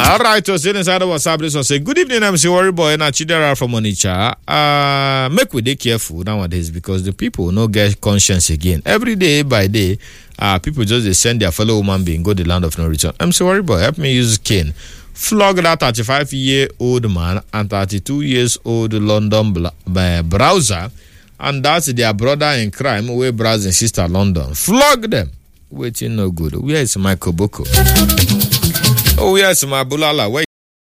All right, so inside of WhatsApp, this one say, good evening, I'm Worry Boy and Chidera from Onitsha. Make we dey careful nowadays because the people no get conscience again. Every day by day, people just they send their fellow human being go the land of no return. I'm Worry Boy, help me use cane. Flog that 35-year-old man and 32-year-old London browser, and that's their brother in crime who browse in sister London. Flog them. Waiting no good. Where is my Koboko? Oh, yes, my Bulala.